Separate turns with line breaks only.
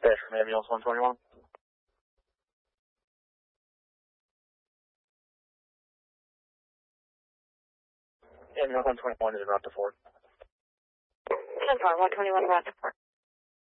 Fish from ambulance 121. Ambulance 121 is about to 4.
121 about to 4.